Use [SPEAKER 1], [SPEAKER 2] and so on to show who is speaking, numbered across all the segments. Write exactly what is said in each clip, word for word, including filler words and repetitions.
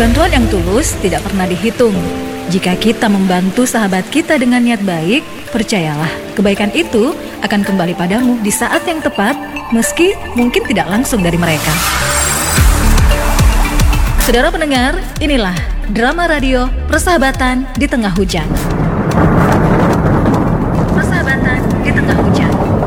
[SPEAKER 1] Bantuan yang tulus tidak pernah dihitung. Jika kita membantu sahabat kita dengan niat baik, percayalah, kebaikan itu akan kembali padamu di saat yang tepat, meski mungkin tidak langsung dari mereka. Saudara pendengar, inilah drama radio Persahabatan di Tengah Hujan. Persahabatan di Tengah Hujan.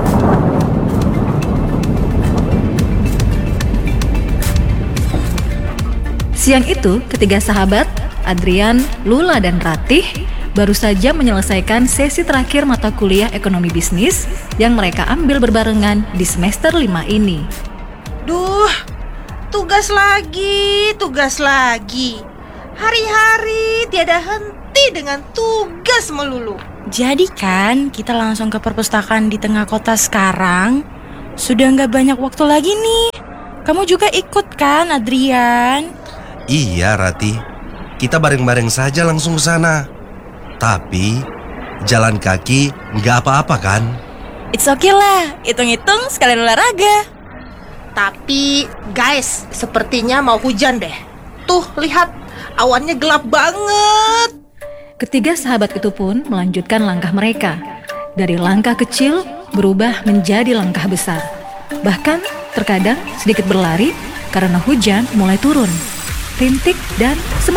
[SPEAKER 1] Siang itu, ketiga sahabat, Adrian, Lula, dan Ratih, baru saja menyelesaikan sesi terakhir mata kuliah ekonomi bisnis yang mereka ambil berbarengan di semester lima ini.
[SPEAKER 2] Duh, tugas lagi, tugas lagi. Hari-hari tiada henti dengan tugas melulu.
[SPEAKER 3] Jadi kan kita langsung ke perpustakaan di tengah kota sekarang. Sudah nggak banyak waktu lagi nih. Kamu juga ikut kan, Adrian?
[SPEAKER 4] Iya, Rati. Kita bareng-bareng saja langsung ke sana. Tapi jalan kaki nggak apa-apa kan?
[SPEAKER 3] It's okay lah, hitung-hitung sekalian olahraga.
[SPEAKER 2] Tapi guys, sepertinya mau hujan deh. Tuh, lihat, awannya gelap banget.
[SPEAKER 1] Ketiga sahabat itu pun melanjutkan langkah mereka. Dari langkah kecil berubah menjadi langkah besar. Bahkan terkadang sedikit berlari karena hujan mulai turun. Rintik dan semakin